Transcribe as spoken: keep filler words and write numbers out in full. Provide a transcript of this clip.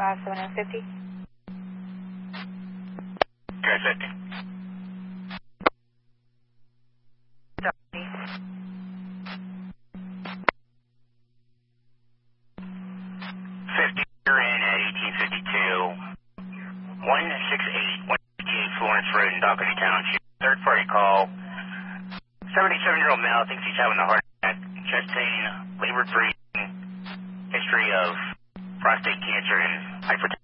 five seven fifty. Good, fifty. fifty, you're in at eighteen fifty-two. one sixty-eight, one fifty-eight Florence Road in Dougherty Township. Third party call. seventy-seven-year-old male thinks he's having a heart attack. Chest pain, labored breathing, history of prostate cancer and hypertension.